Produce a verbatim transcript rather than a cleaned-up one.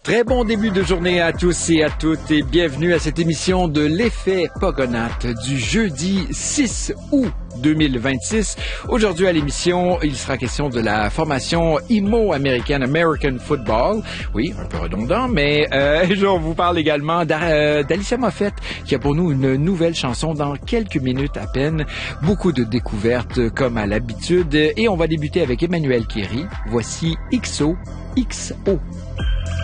Très bon début de journée à tous et à toutes et bienvenue à cette émission de l'effet Pogonates du jeudi six août deux mille vingt-six. Aujourd'hui à l'émission, il sera question de la formation I M O américaine, American Football. Oui, un peu redondant, mais euh, je vous parle également d'Alicia Moffett qui a pour nous une nouvelle chanson dans quelques minutes à peine. Beaucoup de découvertes comme à l'habitude et on va débuter avec Emmanuel Kéry. Voici X O X O.